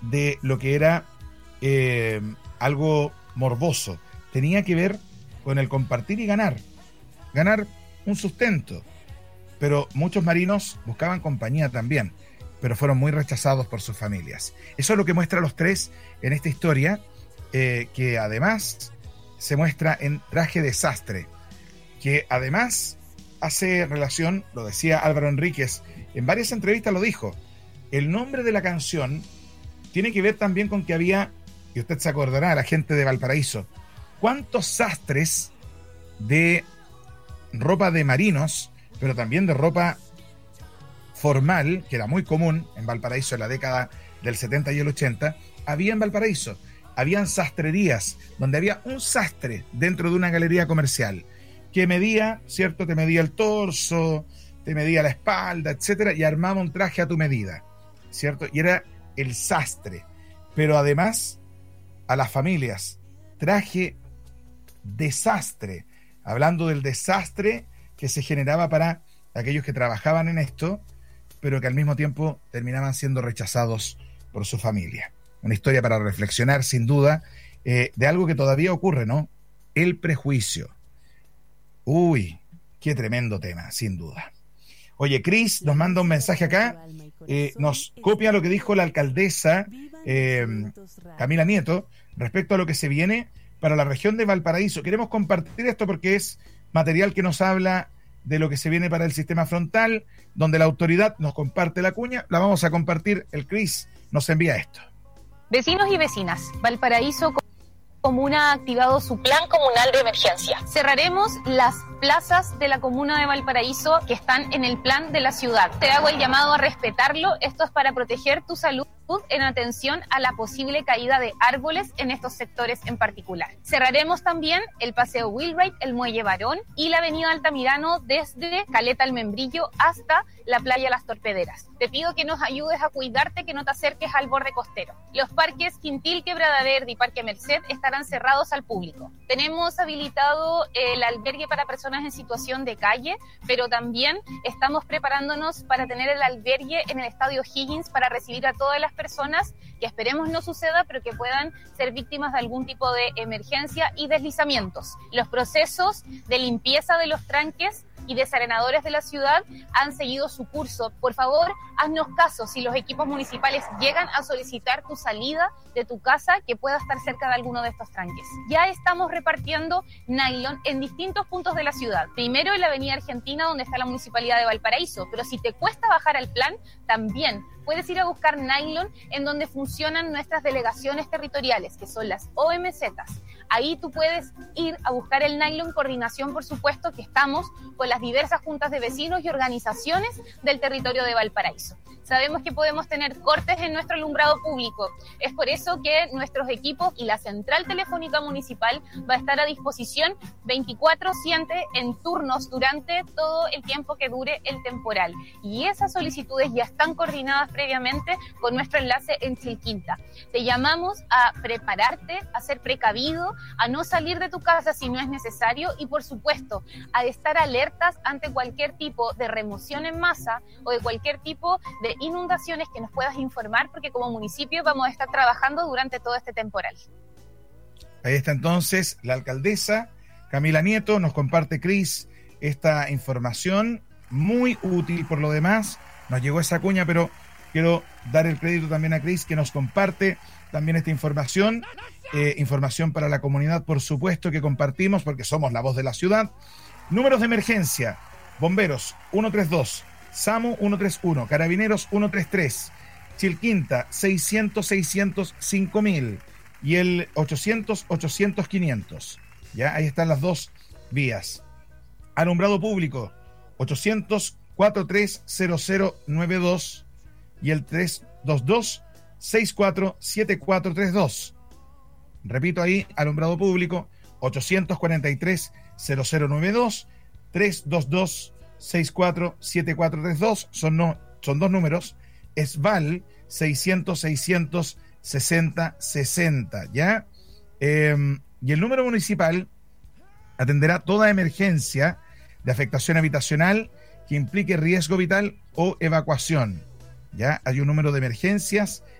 de lo que era algo morboso. Tenía que ver con el compartir y ganar un sustento. Pero muchos marinos buscaban compañía también, pero fueron muy rechazados por sus familias. Eso es lo que muestra los tres en esta historia, que además se muestra en Traje de Sastre, que además hace relación, lo decía Álvaro Enríquez, en varias entrevistas lo dijo, el nombre de la canción tiene que ver también con que había, y usted se acordará, la gente de Valparaíso, cuántos sastres de ropa de marinos, pero también de ropa formal, que era muy común en Valparaíso en la década del 70 y el 80, había en Valparaíso. Habían sastrerías donde había un sastre dentro de una galería comercial que medía, ¿cierto? Te medía el torso, te medía la espalda, etcétera, y armaba un traje a tu medida, ¿cierto? Y era el sastre. Pero además, a las familias, traje desastre, hablando del desastre que se generaba para aquellos que trabajaban en esto, pero que al mismo tiempo terminaban siendo rechazados por su familia. Una historia para reflexionar, sin duda, de algo que todavía ocurre, ¿no? El prejuicio. Uy, qué tremendo tema, sin duda. Oye, Cris nos manda un mensaje acá, nos copia lo que dijo la alcaldesa Camila Nieto respecto a lo que se viene para la región de Valparaíso. Queremos compartir esto porque es material que nos habla de lo que se viene para el sistema frontal, donde la autoridad nos comparte la cuña, la vamos a compartir, el Cris nos envía esto. Vecinos y vecinas, Valparaíso Comuna ha activado su plan comunal de emergencia. Cerraremos las plazas de la comuna de Valparaíso que están en el plan de la ciudad. Te hago el llamado a respetarlo. Esto es para proteger tu salud en atención a la posible caída de árboles en estos sectores en particular. Cerraremos también el Paseo Wheelwright, el Muelle Barón y la Avenida Altamirano desde Caleta al Membrillo hasta la Playa Las Torpederas. Te pido que nos ayudes a cuidarte, que no te acerques al borde costero. Los parques Quintil, Quebrada Verde y Parque Merced estarán cerrados al público. Tenemos habilitado el albergue para personas en situación de calle, pero también estamos preparándonos para tener el albergue en el Estadio Higgins para recibir a todas las personas que esperemos no suceda, pero que puedan ser víctimas de algún tipo de emergencia y deslizamientos. Los procesos de limpieza de los tranques y desarenadores de la ciudad han seguido su curso. Por favor, haznos caso si los equipos municipales llegan a solicitar tu salida de tu casa, que pueda estar cerca de alguno de estos tranques. Ya estamos repartiendo nylon en distintos puntos de la ciudad. Primero en la Avenida Argentina, donde está la Municipalidad de Valparaíso, pero si te cuesta bajar al plan, también puedes ir a buscar nylon en donde funcionan nuestras delegaciones territoriales, que son las OMZs. Ahí tú puedes ir a buscar el nylon, coordinación, por supuesto, que estamos con las diversas juntas de vecinos y organizaciones del territorio de Valparaíso. Sabemos que podemos tener cortes en nuestro alumbrado público. Es por eso que nuestros equipos y la central telefónica municipal va a estar a disposición 24/7 en turnos durante todo el tiempo que dure el temporal. Y esas solicitudes ya están coordinadas previamente con nuestro enlace en Chilquinta. Te llamamos a prepararte, a ser precavido, a no salir de tu casa si no es necesario y, por supuesto, a estar alertas ante cualquier tipo de remoción en masa o de cualquier tipo de inundaciones que nos puedas informar, porque como municipio vamos a estar trabajando durante todo este temporal. Ahí está entonces la alcaldesa Camila Nieto, nos comparte, Cris, esta información muy útil por lo demás. Nos llegó esa cuña, pero quiero dar el crédito también a Cris, que nos comparte también esta información. Información para la comunidad, por supuesto, que compartimos porque somos la voz de la ciudad. Números de emergencia: bomberos 132, SAMU 131, carabineros 133, Chilquinta 600-600-5000 y el 800-800-500. Ya, ahí están las dos vías. Alumbrado público 800-430092 y el 322-647432. Repito ahí, alumbrado público 843-0092, 322-647432, son dos números. ESVAL 600-600-6060, ¿ya? Y el número municipal atenderá toda emergencia de afectación habitacional que implique riesgo vital o evacuación, ¿ya? Hay un número de emergencias